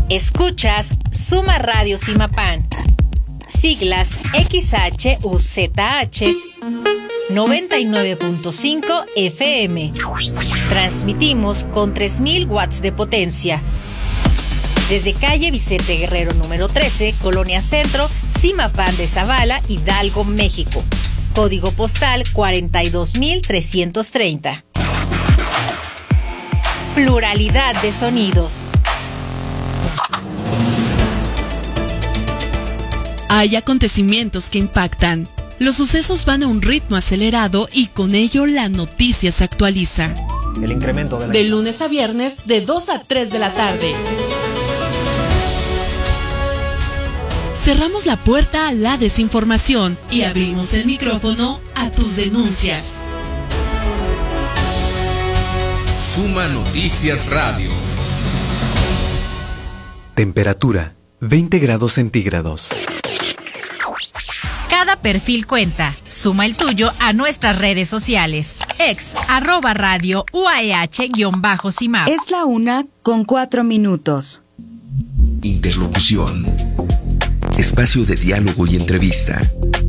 Escuchas Suma Radio Zimapán, siglas XHUZH 99.5 FM. Transmitimos con 3000 watts de potencia. Desde calle Vicente Guerrero número 13, Colonia Centro, Zimapán de Zavala, Hidalgo, México. Código postal 42330. Pluralidad de sonidos. Hay acontecimientos que impactan. Los sucesos van a un ritmo acelerado y con ello la noticia se actualiza. El incremento de lunes a viernes de 2 a 3 de la tarde. Cerramos la puerta a la desinformación y abrimos el micrófono a tus denuncias. Suma Noticias Radio. Temperatura 20 grados centígrados. Cada perfil cuenta. Suma el tuyo a nuestras redes sociales. @radio UAEH-CIMAP. Es la 1:04. Interlocución. Espacio de diálogo y entrevista.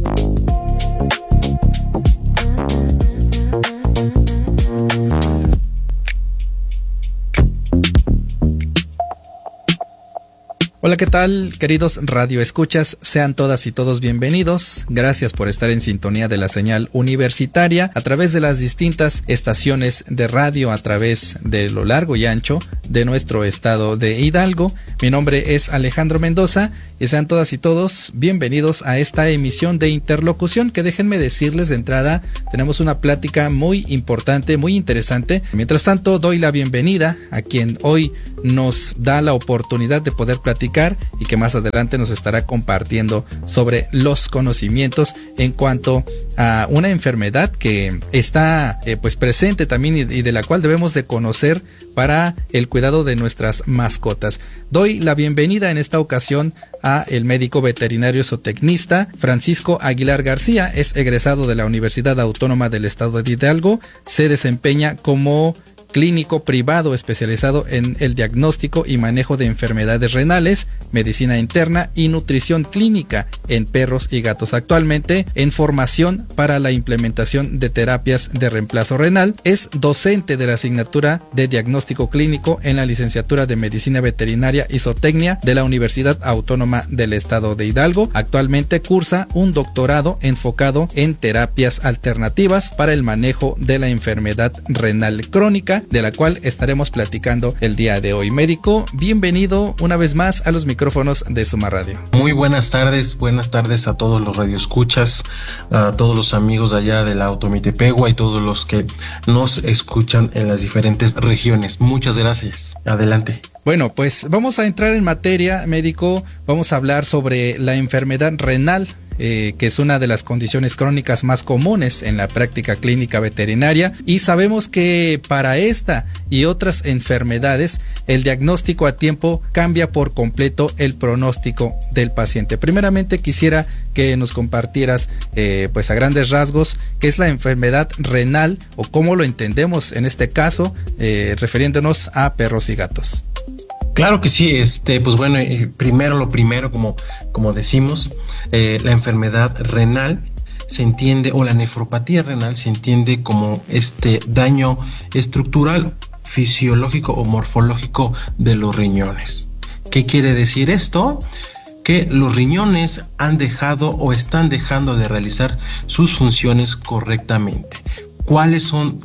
Hola, ¿qué tal, queridos radioescuchas? Sean todas y todos bienvenidos. Gracias por estar en sintonía de la señal universitaria a través de las distintas estaciones de radio a través de lo largo y ancho de nuestro estado de Hidalgo. Mi nombre es Alejandro Mendoza y sean todas y todos bienvenidos a esta emisión de Interlocución, que déjenme decirles de entrada, tenemos una plática muy importante, muy interesante. Mientras tanto, doy la bienvenida a quien hoy nos da la oportunidad de poder platicar y que más adelante nos estará compartiendo sobre los conocimientos en cuanto a una enfermedad que está pues presente también y de la cual debemos de conocer para el cuidado de nuestras mascotas. Doy la bienvenida en esta ocasión a el médico veterinario zootecnista Francisco Aguilar García. Es egresado de la Universidad Autónoma del Estado de Hidalgo. Se desempeña como clínico privado especializado en el diagnóstico y manejo de enfermedades renales, medicina interna y nutrición clínica en perros y gatos. Actualmente en formación para la implementación de terapias de reemplazo renal. Es docente de la asignatura de diagnóstico clínico en la licenciatura de medicina veterinaria y zootecnia de la Universidad Autónoma del Estado de Hidalgo. Actualmente cursa un doctorado enfocado en terapias alternativas para el manejo de la enfermedad renal crónica, de la cual estaremos platicando el día de hoy. Médico, bienvenido una vez más a los micrófonos de Suma Radio. Muy buenas tardes a todos los radioescuchas, a todos los amigos allá de la Automitepegua y todos los que nos escuchan en las diferentes regiones. Muchas gracias. Adelante. Bueno, pues vamos a entrar en materia, médico. Vamos a hablar sobre la enfermedad renal, que es una de las condiciones crónicas más comunes en la práctica clínica veterinaria, y sabemos que para esta y otras enfermedades el diagnóstico a tiempo cambia por completo el pronóstico del paciente. Primeramente quisiera que nos compartieras pues a grandes rasgos qué es la enfermedad renal o cómo lo entendemos en este caso, refiriéndonos a perros y gatos. Claro que sí, pues bueno, lo primero, como decimos, la enfermedad renal se entiende, o la nefropatía renal se entiende como daño estructural, fisiológico o morfológico de los riñones. ¿Qué quiere decir esto? Que los riñones han dejado o están dejando de realizar sus funciones correctamente. ¿Cuáles son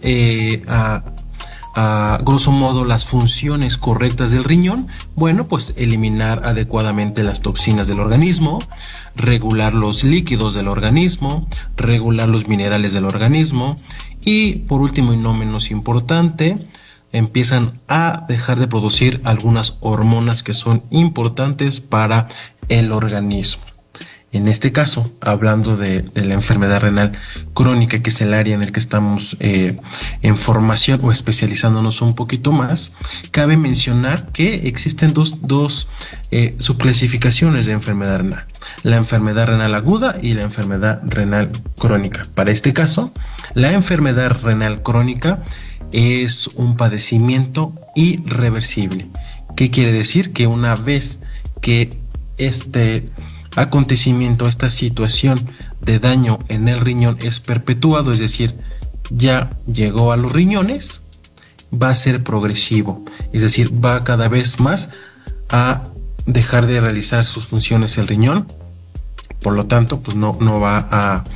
a grosso modo las funciones correctas del riñón? Bueno, pues eliminar adecuadamente las toxinas del organismo, regular los líquidos del organismo, regular los minerales del organismo y, por último y no menos importante, empiezan a dejar de producir algunas hormonas que son importantes para el organismo. En este caso, hablando de la enfermedad renal crónica, que es el área en el que estamos en formación o especializándonos un poquito más, cabe mencionar que existen dos subclasificaciones de enfermedad renal: la enfermedad renal aguda y la enfermedad renal crónica. Para este caso, la enfermedad renal crónica es un padecimiento irreversible ¿Qué quiere decir? Que una vez que este acontecimiento, esta situación de daño en el riñón es perpetuado, es decir, ya llegó a los riñones, va a ser progresivo, es decir, va cada vez más a dejar de realizar sus funciones el riñón. Por lo tanto, pues no va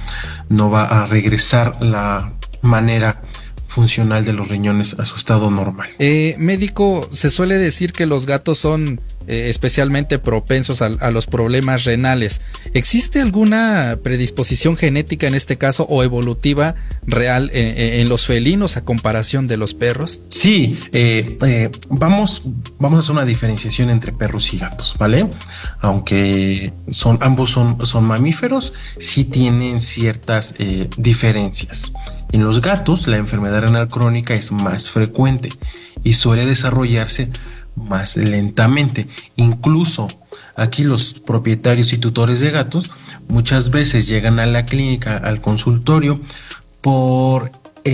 a regresar la manera funcional de los riñones a su estado normal. Médico, se suele decir que los gatos son especialmente propensos a los problemas renales. ¿Existe alguna predisposición genética en este caso o evolutiva real en los felinos a comparación de los perros? Sí, vamos a hacer una diferenciación entre perros y gatos, ¿vale? Aunque ambos son mamíferos, sí tienen ciertas diferencias. En los gatos, la enfermedad renal crónica es más frecuente y suele desarrollarse más lentamente. Incluso aquí los propietarios y tutores de gatos muchas veces llegan a la clínica, al consultorio, por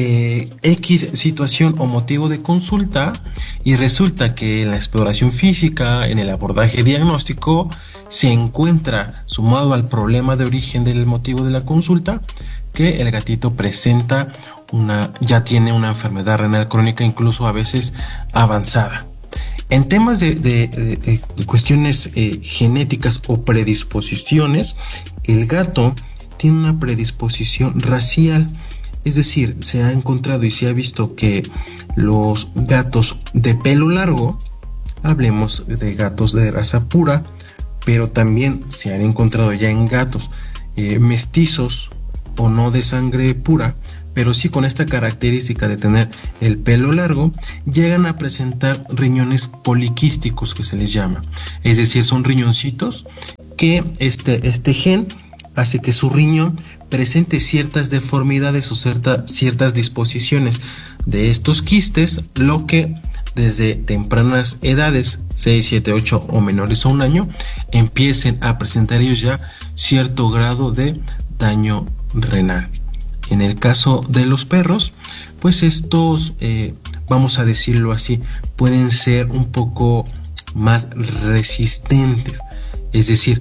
X situación o motivo de consulta, y resulta que en la exploración física, en el abordaje diagnóstico, se encuentra, sumado al problema de origen del motivo de la consulta, que el gatito presenta ya tiene una enfermedad renal crónica, incluso a veces avanzada. En temas de cuestiones genéticas o predisposiciones, el gato tiene una predisposición racial, es decir, se ha encontrado y se ha visto que los gatos de pelo largo, hablemos de gatos de raza pura, pero también se han encontrado ya en gatos mestizos o no de sangre pura, pero sí con esta característica de tener el pelo largo, llegan a presentar riñones poliquísticos, que se les llama. Es decir, son riñoncitos que este gen hace que su riñón presente ciertas deformidades o ciertas disposiciones de estos quistes, lo que desde tempranas edades, 6, 7, 8 o menores a un año, empiecen a presentar ellos ya cierto grado de daño renal. En el caso de los perros, pues estos, vamos a decirlo así, pueden ser un poco más resistentes. Es decir,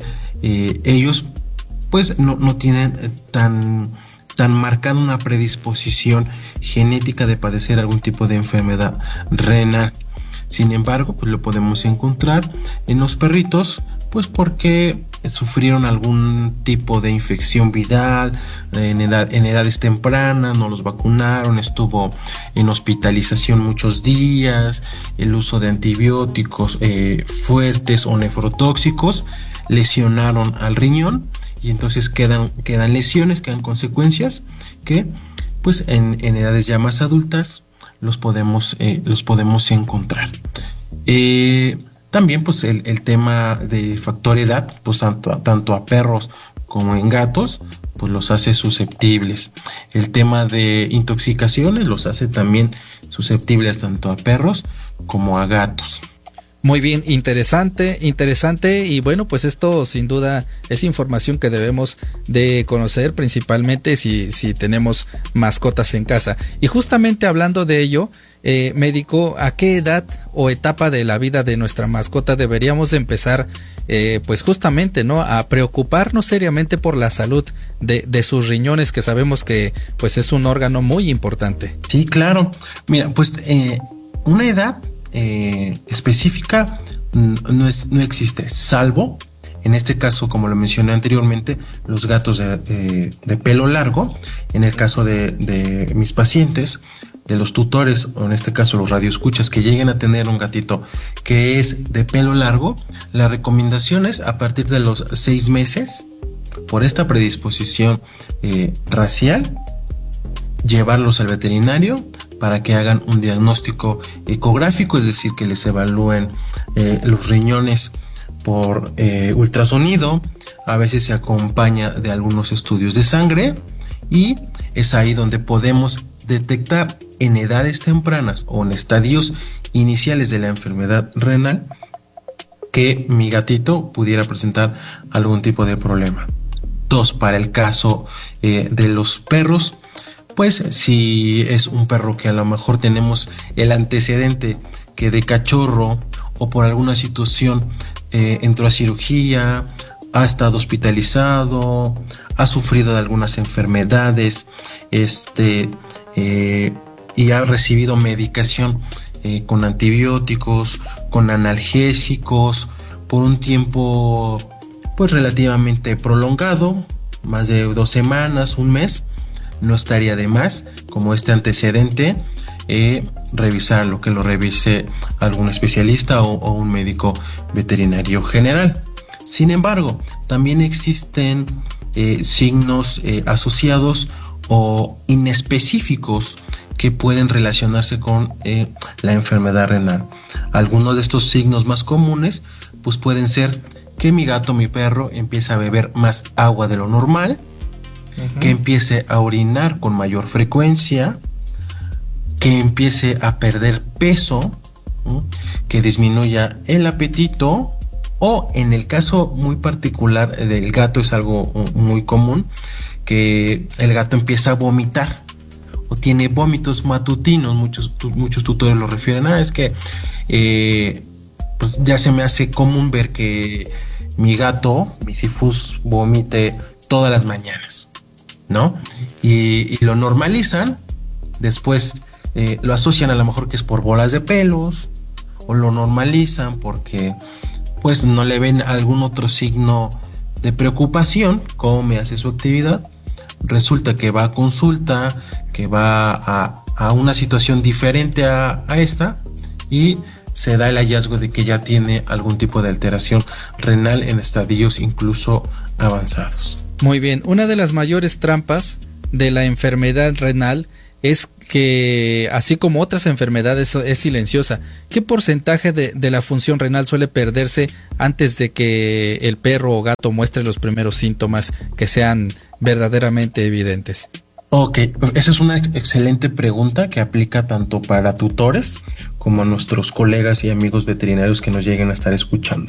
ellos pues no tienen tan marcada una predisposición genética de padecer algún tipo de enfermedad renal. Sin embargo, pues lo podemos encontrar en los perritos, pues porque sufrieron algún tipo de infección viral en edades tempranas, no los vacunaron, estuvo en hospitalización muchos días, el uso de antibióticos fuertes o nefrotóxicos lesionaron al riñón, y entonces quedan lesiones, quedan consecuencias que pues en edades ya más adultas los podemos encontrar. También pues el tema de factor edad, pues tanto a perros como en gatos, pues los hace susceptibles. El tema de intoxicaciones los hace también susceptibles tanto a perros como a gatos. Muy bien, interesante, y bueno, pues esto sin duda es información que debemos de conocer, principalmente si tenemos mascotas en casa. Y justamente hablando de ello, médico, ¿a qué edad o etapa de la vida de nuestra mascota deberíamos de empezar, pues justamente, ¿no?, a preocuparnos seriamente por la salud de sus riñones, que sabemos que pues es un órgano muy importante? Sí, claro. Mira, pues una edad específica no existe, salvo en este caso, como lo mencioné anteriormente, los gatos de pelo largo. En el caso de mis pacientes, de los tutores, o en este caso los radioescuchas que lleguen a tener un gatito que es de pelo largo, la recomendación es a partir de los 6 meses, por esta predisposición racial, llevarlos al veterinario para que hagan un diagnóstico ecográfico, es decir, que les evalúen los riñones por ultrasonido. A veces se acompaña de algunos estudios de sangre, y es ahí donde podemos detectar en edades tempranas o en estadios iniciales de la enfermedad renal que mi gatito pudiera presentar algún tipo de problema. 2, para el caso de los perros, pues si es un perro que a lo mejor tenemos el antecedente que de cachorro o por alguna situación entró a cirugía, ha estado hospitalizado, ha sufrido de algunas enfermedades, y ha recibido medicación con antibióticos, con analgésicos, por un tiempo pues relativamente prolongado, más de 2 semanas, un mes. No estaría de más, como este antecedente, revisarlo, que lo revise algún especialista o un médico veterinario general. Sin embargo, también existen signos asociados o inespecíficos que pueden relacionarse con la enfermedad renal. Algunos de estos signos más comunes pues pueden ser que mi gato, mi perro, empiece a beber más agua de lo normal, que empiece a orinar con mayor frecuencia, que empiece a perder peso, que disminuya el apetito, o en el caso muy particular del gato es algo muy común, que el gato empieza a vomitar o tiene vómitos matutinos. Muchos tutores lo refieren a, es que pues ya se me hace común ver que mi gato, mi Sifus, vomite todas las mañanas, ¿no? Y lo normalizan, después lo asocian a lo mejor que es por bolas de pelos, o lo normalizan porque pues no le ven algún otro signo de preocupación, come, hace su actividad. Resulta que va a consulta, que va a una situación diferente a esta, y se da el hallazgo de que ya tiene algún tipo de alteración renal en estadios incluso avanzados. Muy bien, una de las mayores trampas de la enfermedad renal es que, así como otras enfermedades, es silenciosa. ¿Qué porcentaje de la función renal suele perderse antes de que el perro o gato muestre los primeros síntomas que sean verdaderamente evidentes? Ok, esa es una excelente pregunta que aplica tanto para tutores como a nuestros colegas y amigos veterinarios que nos lleguen a estar escuchando.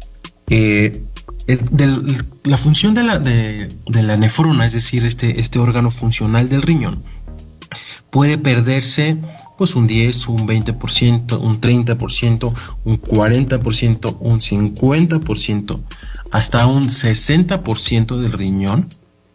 La función de la nefrona, es decir, este órgano funcional del riñón, puede perderse pues un 10, un 20%, un 30%, un 40%, un 50%, hasta un 60% del riñón,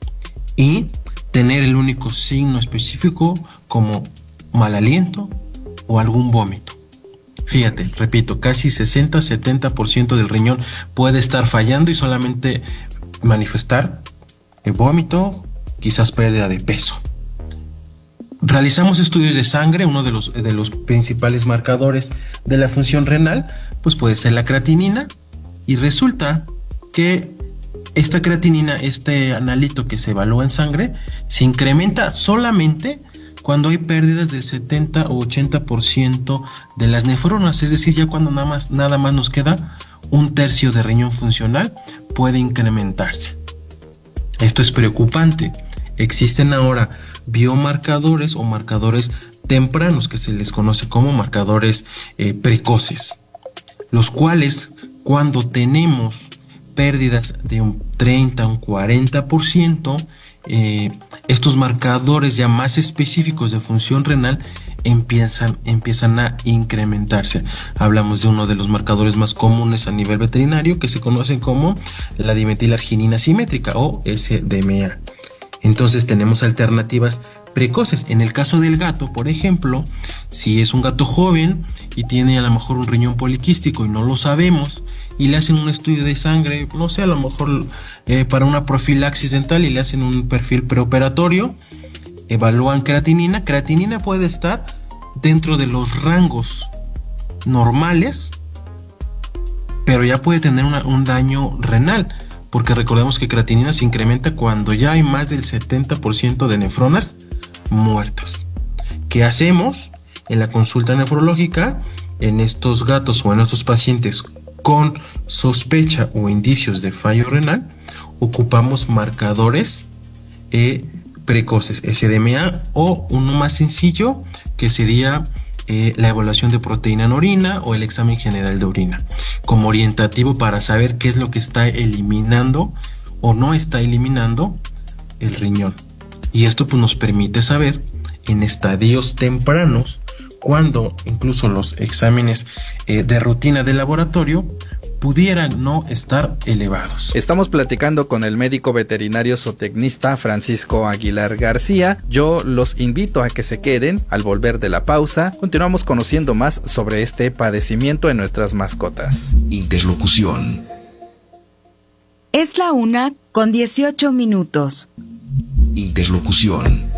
y tener el único signo específico como mal aliento o algún vómito. Fíjate, repito, casi 60-70% del riñón puede estar fallando y solamente manifestar el vómito, quizás pérdida de peso. Realizamos estudios de sangre. Uno de los principales marcadores de la función renal pues puede ser la creatinina, y resulta que esta creatinina, este analito que se evalúa en sangre, se incrementa solamente cuando hay pérdidas del 70 o 80% de las nefronas, es decir, ya cuando nada más nos queda un tercio de riñón funcional, puede incrementarse. Esto es preocupante. Existen ahora biomarcadores o marcadores tempranos que se les conoce como marcadores precoces, los cuales, cuando tenemos pérdidas de un 30, un 40%, estos marcadores ya más específicos de función renal empiezan a incrementarse. Hablamos de uno de los marcadores más comunes a nivel veterinario, que se conocen como la dimetilarginina simétrica o SDMA. Entonces tenemos alternativas precoces. En el caso del gato, por ejemplo, si es un gato joven y tiene a lo mejor un riñón poliquístico y no lo sabemos, y le hacen un estudio de sangre, no sé, a lo mejor para una profilaxis dental, y le hacen un perfil preoperatorio, evalúan creatinina. Creatinina puede estar dentro de los rangos normales, pero ya puede tener un daño renal, porque recordemos que creatinina se incrementa cuando ya hay más del 70% de nefronas muertas. ¿Qué hacemos en la consulta nefrológica en estos gatos o en estos pacientes con sospecha o indicios de fallo renal? Ocupamos marcadores precoces, SDMA, o uno más sencillo que sería la evaluación de proteína en orina o el examen general de orina, como orientativo para saber qué es lo que está eliminando o no está eliminando el riñón. Y esto pues nos permite saber en estadios tempranos cuando incluso los exámenes de rutina de laboratorio pudieran no estar elevados. Estamos platicando con el médico veterinario zootecnista Francisco Aguilar García. Yo los invito a que se queden. Al volver de la pausa, continuamos conociendo más sobre este padecimiento en nuestras mascotas. Interlocución. Es la 1:18. Interlocución.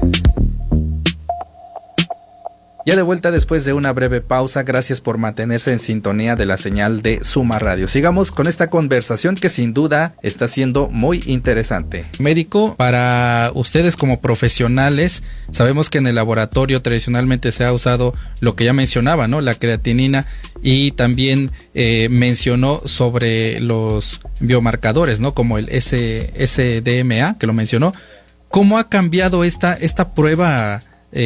Ya de vuelta después de una breve pausa, gracias por mantenerse en sintonía de la señal de Suma Radio. Sigamos con esta conversación que sin duda está siendo muy interesante. Médico, para ustedes como profesionales, sabemos que en el laboratorio tradicionalmente se ha usado lo que ya mencionaba, ¿no? La creatinina, y también mencionó sobre los biomarcadores, ¿no? Como el SDMA, que lo mencionó. ¿Cómo ha cambiado esta prueba?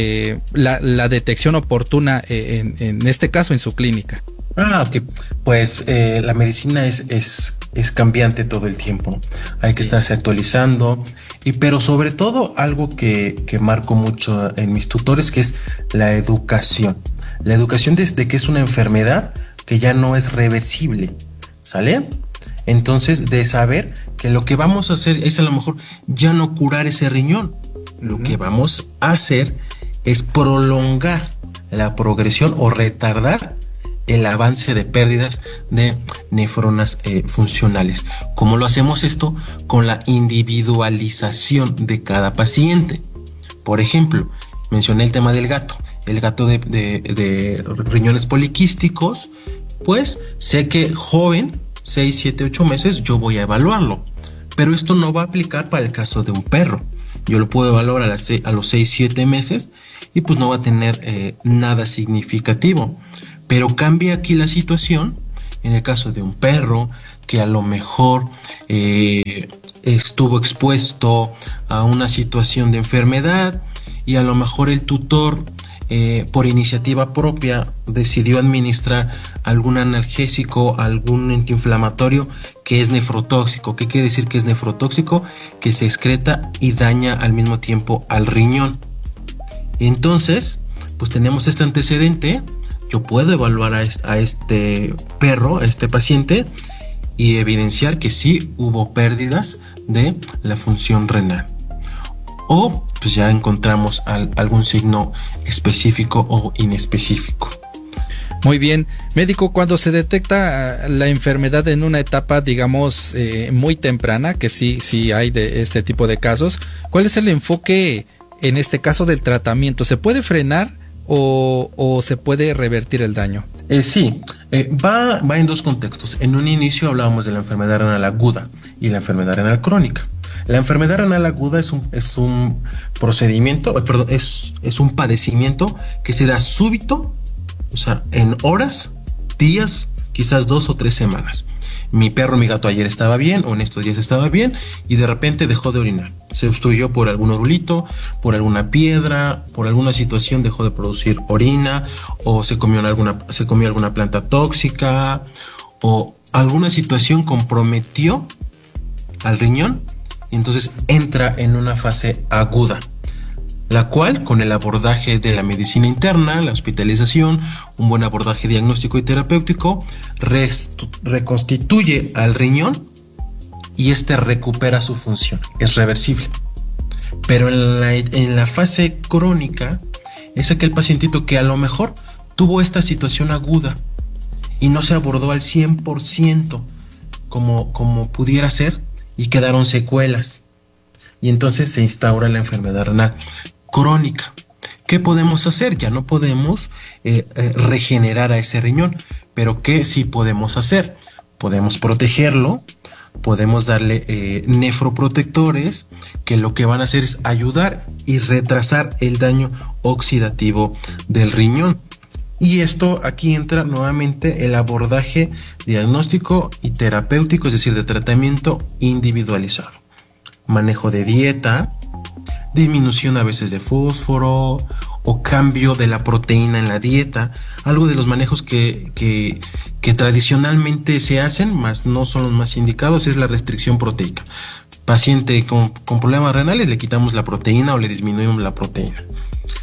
La detección oportuna en este caso en su clínica. Ok. Pues la medicina es cambiante todo el tiempo. Hay que estarse actualizando. Pero sobre todo algo que marco mucho en mis tutores, que es la educación. La educación desde que es una enfermedad que ya no es reversible. ¿Sale? Entonces, de saber que lo que vamos a hacer es a lo mejor ya no curar ese riñón. Lo que vamos a hacer es prolongar la progresión o retardar el avance de pérdidas de nefronas funcionales. ¿Cómo lo hacemos esto? Con la individualización de cada paciente. Por ejemplo, mencioné el tema del gato. El gato de riñones poliquísticos, pues sé que joven, 6, 7, 8 meses, yo voy a evaluarlo. Pero esto no va a aplicar para el caso de un perro. Yo lo puedo evaluar a los 6, 7 meses y pues no va a tener nada significativo. Pero cambia aquí la situación en el caso de un perro que a lo mejor estuvo expuesto a una situación de enfermedad y a lo mejor el tutor por iniciativa propia decidió administrar algún analgésico, algún antiinflamatorio que es nefrotóxico. ¿Qué quiere decir que es nefrotóxico? Que se excreta y daña al mismo tiempo al riñón. Entonces, pues tenemos este antecedente. Yo puedo evaluar a este perro, a este paciente, y evidenciar que sí hubo pérdidas de la función renal. O pues ya encontramos algún signo específico o inespecífico. Muy bien, médico, cuando se detecta la enfermedad en una etapa, digamos, muy temprana, que sí hay de este tipo de casos, ¿cuál es el enfoque en este caso del tratamiento? ¿Se puede frenar o se puede revertir el daño? Sí, va en dos contextos. En un inicio hablábamos de la enfermedad renal aguda y la enfermedad renal crónica. La enfermedad renal aguda es un procedimiento, es un padecimiento que se da súbito, o sea, en horas, días, quizás 2 o 3 semanas. Mi perro, mi gato ayer estaba bien, o en estos días estaba bien, y de repente dejó de orinar. Se obstruyó por algún orulito, por alguna piedra, por alguna situación dejó de producir orina, o se comió alguna planta tóxica, o alguna situación comprometió al riñón, y entonces entra en una fase aguda, la cual, con el abordaje de la medicina interna, la hospitalización, un buen abordaje diagnóstico y terapéutico, reconstituye al riñón y este recupera su función. Es reversible. Pero en la fase crónica es aquel pacientito que a lo mejor tuvo esta situación aguda y no se abordó al 100% como pudiera ser, y quedaron secuelas. Y entonces se instaura la enfermedad renal crónica. ¿Qué podemos hacer? Ya no podemos regenerar a ese riñón, pero ¿qué sí podemos hacer? Podemos protegerlo, podemos darle nefroprotectores que lo que van a hacer es ayudar y retrasar el daño oxidativo del riñón. Y esto aquí entra nuevamente el abordaje diagnóstico y terapéutico, es decir, de tratamiento individualizado. Manejo de dieta, disminución a veces de fósforo o cambio de la proteína en la dieta. Algo de los manejos que tradicionalmente se hacen, mas no son los más indicados, es la restricción proteica. Paciente con problemas renales, le quitamos la proteína o le disminuimos la proteína.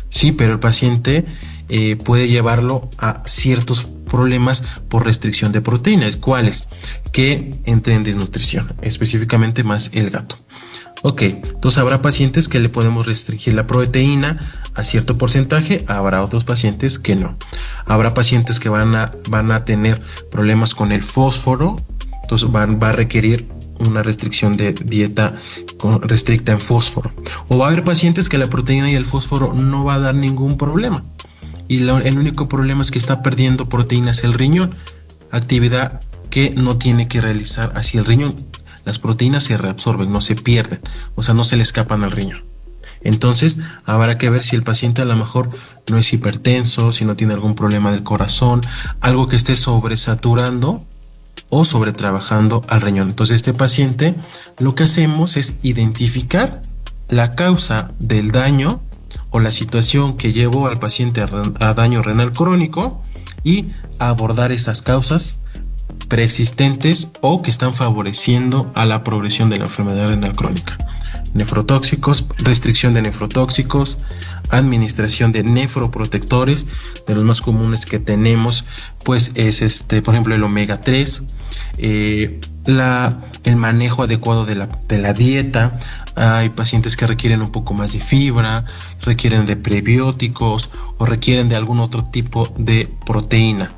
Sí, pero el paciente puede llevarlo a ciertos problemas por restricción de proteínas. ¿Cuáles? Que entre en desnutrición, específicamente más el gato. Ok, entonces habrá pacientes que le podemos restringir la proteína a cierto porcentaje, habrá otros pacientes que no. Habrá pacientes que van a tener problemas con el fósforo, entonces va a requerir una restricción de dieta restricta en fósforo. O va a haber pacientes que la proteína y el fósforo no va a dar ningún problema. Y el único problema es que está perdiendo proteínas el riñón, actividad que no tiene que realizar así el riñón. Las proteínas se reabsorben, no se pierden, o sea, no se le escapan al riñón. Entonces, habrá que ver si el paciente a lo mejor no es hipertenso, si no tiene algún problema del corazón, algo que esté sobresaturando o sobretrabajando al riñón. Entonces, este paciente, lo que hacemos es identificar la causa del daño o la situación que llevó al paciente a daño renal crónico y abordar esas causas preexistentes o que están favoreciendo a la progresión de la enfermedad renal crónica. Nefrotóxicos, restricción de nefrotóxicos, administración de nefroprotectores. De los más comunes que tenemos pues es por ejemplo el omega 3, el manejo adecuado de la dieta. Hay pacientes que requieren un poco más de fibra, requieren de prebióticos o requieren de algún otro tipo de proteína,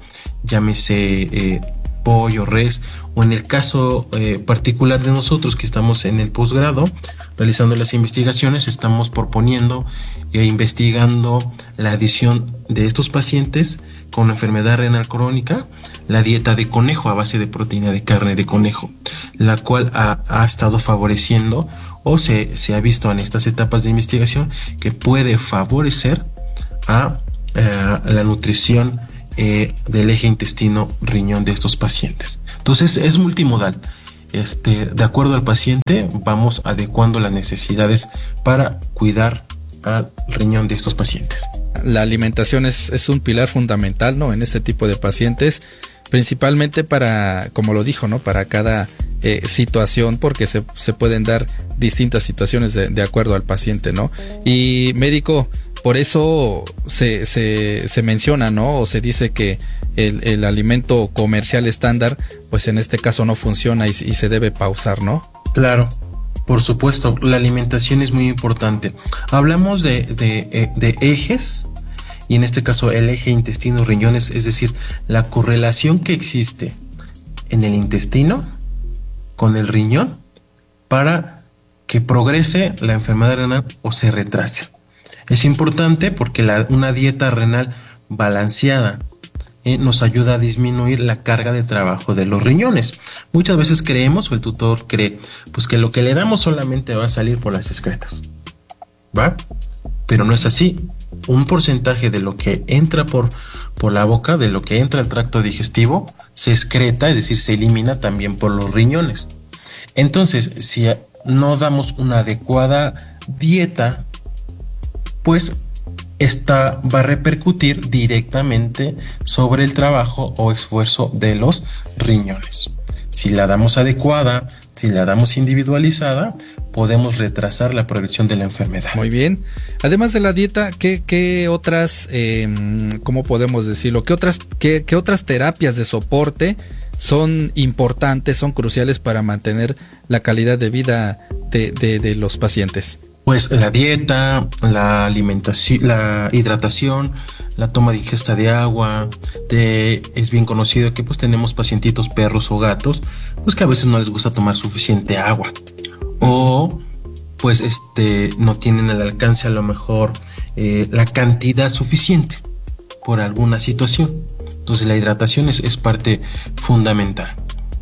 llámese pollo, res, o en el caso particular de nosotros que estamos en el posgrado realizando las investigaciones, estamos proponiendo e investigando la adición de estos pacientes con enfermedad renal crónica, la dieta de conejo a base de proteína de carne de conejo, la cual ha estado favoreciendo o se ha visto en estas etapas de investigación que puede favorecer a la nutrición del eje intestino-riñón de estos pacientes. Entonces es multimodal. De acuerdo al paciente vamos adecuando las necesidades para cuidar al riñón de estos pacientes. La alimentación es un pilar fundamental, ¿no?, en este tipo de pacientes, principalmente para, como lo dijo, ¿no?, para cada situación, porque se pueden dar distintas situaciones de acuerdo al paciente, ¿no? Y médico, por eso se menciona, ¿no?, o se dice que el alimento comercial estándar, pues en este caso no funciona y se debe pausar, ¿no? Claro, por supuesto, la alimentación es muy importante. Hablamos de ejes, y en este caso el eje intestino-riñones, es decir, la correlación que existe en el intestino con el riñón para que progrese la enfermedad renal o se retrase. Es importante porque una dieta renal balanceada nos ayuda a disminuir la carga de trabajo de los riñones. Muchas veces creemos, o el tutor cree, pues que lo que le damos solamente va a salir por las excretas, ¿va? Pero no es así. Un porcentaje de lo que entra por la boca, de lo que entra al tracto digestivo, se excreta, es decir, se elimina también por los riñones. Entonces, si no damos una adecuada dieta, pues esta va a repercutir directamente sobre el trabajo o esfuerzo de los riñones. Si la damos adecuada, si la damos individualizada, podemos retrasar la progresión de la enfermedad. Muy bien. Además de la dieta, ¿qué otras, cómo podemos decirlo? ¿Qué otras terapias de soporte son importantes, son cruciales para mantener la calidad de vida de los pacientes? Pues la dieta, la alimentación, la hidratación, la toma digesta de agua. Es bien conocido que pues tenemos pacientitos perros o gatos, pues que a veces no les gusta tomar suficiente agua, o pues no tienen al alcance a lo mejor la cantidad suficiente por alguna situación. Entonces la hidratación es parte fundamental.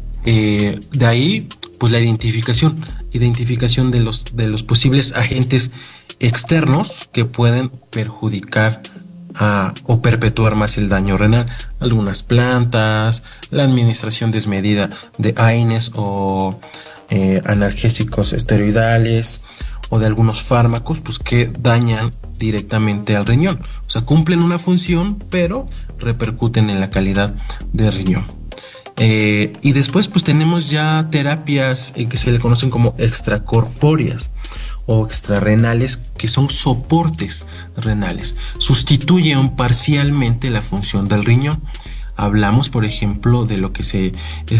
De ahí pues la identificación de los posibles agentes externos que pueden perjudicar o perpetuar más el daño renal. Algunas plantas, la administración desmedida de AINES o analgésicos esteroidales o de algunos fármacos, pues que dañan directamente al riñón. O sea, cumplen una función, pero repercuten en la calidad del riñón. Y después pues tenemos ya terapias que se le conocen como extracorpóreas o extrarrenales, que son soportes renales, sustituyen parcialmente la función del riñón. Hablamos, por ejemplo, de lo que se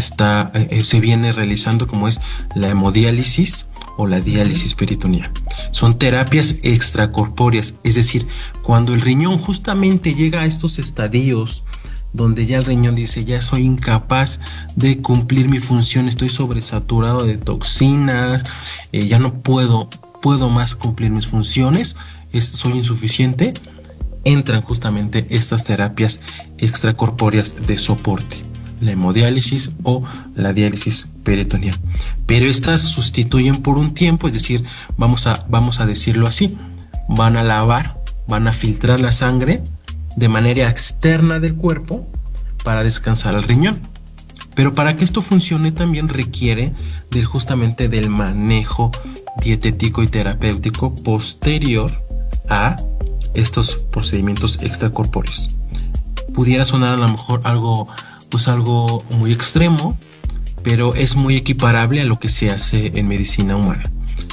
viene realizando, como es la hemodiálisis o la diálisis peritoneal. Son terapias extracorpóreas, es decir, cuando el riñón justamente llega a estos estadios donde ya el riñón dice: ya soy incapaz de cumplir mi función, estoy sobresaturado de toxinas, ya no puedo más cumplir mis funciones, soy insuficiente. Entran justamente estas terapias extracorpóreas de soporte, la hemodiálisis o la diálisis peritoneal. Pero estas sustituyen por un tiempo, es decir, vamos a decirlo así, van a lavar, van a filtrar la sangre de manera externa del cuerpo para descansar al riñón. Pero para que esto funcione también requiere justamente del manejo dietético y terapéutico posterior a estos procedimientos extracorpóreos. Pudiera sonar a lo mejor algo muy extremo, pero es muy equiparable a lo que se hace en medicina humana.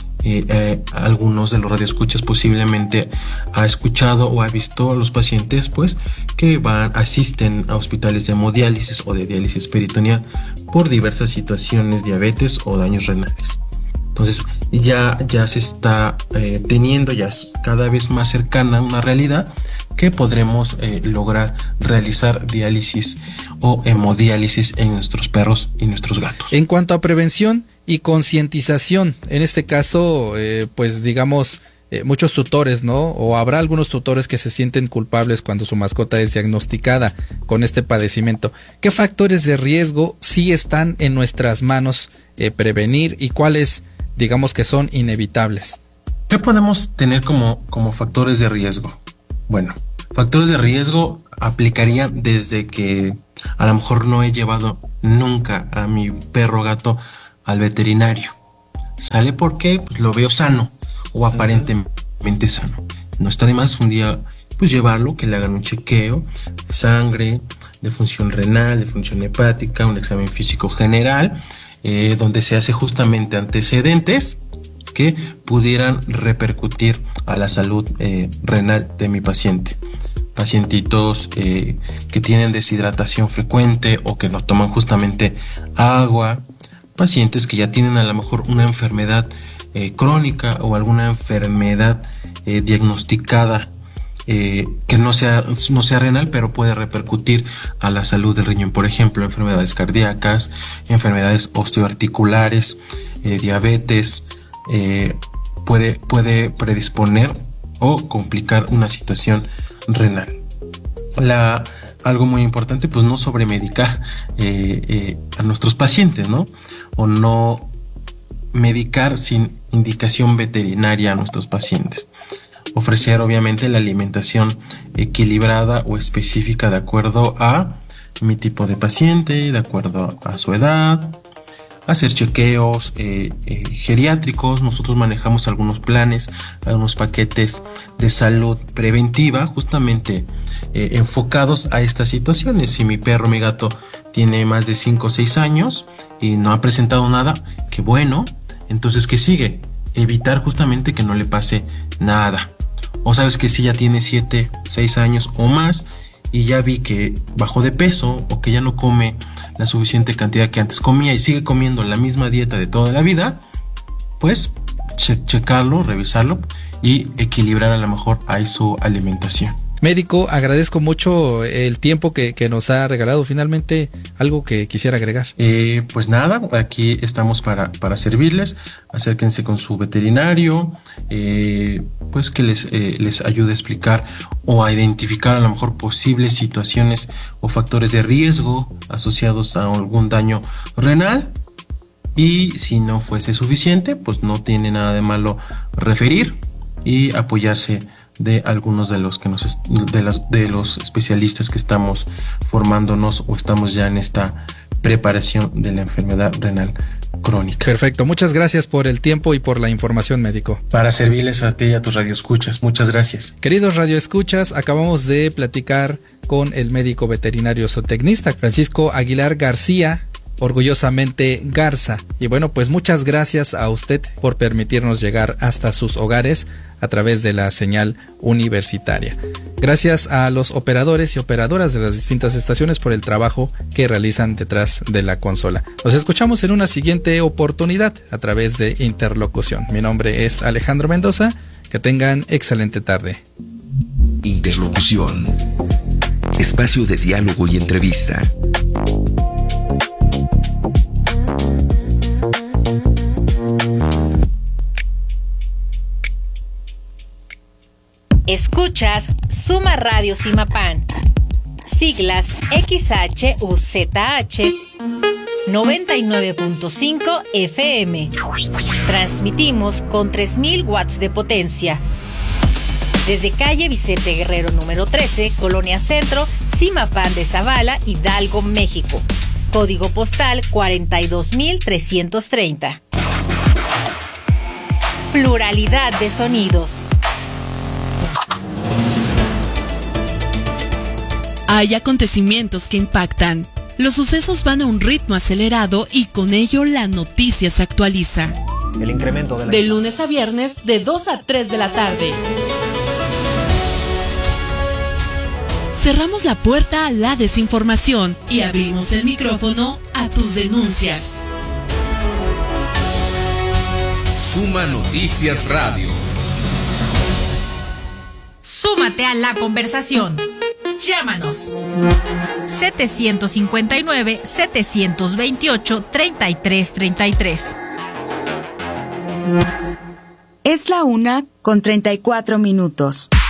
Algunos de los radioescuchas posiblemente ha escuchado o ha visto a los pacientes pues que asisten a hospitales de hemodiálisis o de diálisis peritoneal por diversas situaciones, diabetes o daños renales. Entonces ya se está teniendo, ya es cada vez más cercana una realidad que podremos lograr realizar diálisis o hemodiálisis en nuestros perros y nuestros gatos. En cuanto a prevención y concientización, en este caso, pues digamos, muchos tutores, ¿no? O habrá algunos tutores que se sienten culpables cuando su mascota es diagnosticada con este padecimiento. ¿Qué factores de riesgo sí están en nuestras manos prevenir y cuáles, digamos, que son inevitables? ¿Qué podemos tener como factores de riesgo? Bueno, factores de riesgo aplicarían desde que a lo mejor no he llevado nunca a mi perro o gato al veterinario. ¿Sale? Porque pues lo veo sano o aparentemente sano. No está de más un día pues llevarlo, que le hagan un chequeo de sangre, de función renal, de función hepática, un examen físico general, donde se hace justamente antecedentes que pudieran repercutir a la salud renal de mi paciente. Pacientitos que tienen deshidratación frecuente o que no toman justamente agua, pacientes que ya tienen a lo mejor una enfermedad crónica o alguna enfermedad diagnosticada que no sea renal, pero puede repercutir a la salud del riñón. Por ejemplo, enfermedades cardíacas, enfermedades osteoarticulares, diabetes, puede predisponer o complicar una situación renal. Algo muy importante, pues no sobremedicar a nuestros pacientes, ¿no? O no medicar sin indicación veterinaria a nuestros pacientes. Ofrecer obviamente la alimentación equilibrada o específica de acuerdo a mi tipo de paciente, de acuerdo a su edad. Hacer chequeos geriátricos. Nosotros manejamos algunos planes, algunos paquetes de salud preventiva justamente enfocados a estas situaciones. Si mi perro o mi gato tiene más de 5 o 6 años y no ha presentado nada, qué bueno. Entonces, ¿qué sigue? Evitar justamente que no le pase nada. O sabes que si ya tiene 7, 6 años o más y ya vi que bajó de peso o que ya no come la suficiente cantidad que antes comía y sigue comiendo la misma dieta de toda la vida, pues checarlo, revisarlo y equilibrar a lo mejor ahí su alimentación. Médico, agradezco mucho el tiempo que nos ha regalado. Finalmente, algo que quisiera agregar. Pues nada, aquí estamos para servirles. Acérquense con su veterinario, pues que les ayude a explicar o a identificar a lo mejor posibles situaciones o factores de riesgo asociados a algún daño renal. Y si no fuese suficiente, pues no tiene nada de malo referir y apoyarse de algunos de los de los especialistas que estamos formándonos o estamos ya en esta preparación de la enfermedad renal crónica. Perfecto, muchas gracias por el tiempo y por la información, médico. Para servirles a ti y a tus radioescuchas, muchas gracias. Queridos radioescuchas, acabamos de platicar con el médico veterinario zootecnista Francisco Aguilar García, orgullosamente Garza. Y bueno, pues muchas gracias a usted por permitirnos llegar hasta sus hogares a través de la señal universitaria. Gracias a los operadores y operadoras de las distintas estaciones por el trabajo que realizan detrás de la consola. Nos escuchamos en una siguiente oportunidad a través de Interlocución. Mi nombre es Alejandro Mendoza. Que tengan excelente tarde. Interlocución. Espacio de diálogo y entrevista. Escuchas Suma Radio Simapán, siglas XHUZH 99.5 FM. Transmitimos con 3000 watts de potencia. Desde calle Vicente Guerrero número 13, Colonia Centro, Simapán de Zavala, Hidalgo, México. Código postal 42330. Pluralidad de sonidos. Hay acontecimientos que impactan. Los sucesos van a un ritmo acelerado y con ello la noticia se actualiza. El incremento de lunes a viernes de 2 a 3 de la tarde. Cerramos la puerta a la desinformación y abrimos el micrófono a tus denuncias. Suma Noticias Radio. Súmate a la conversación. Llámanos 759-728-3333. Es la 1:34.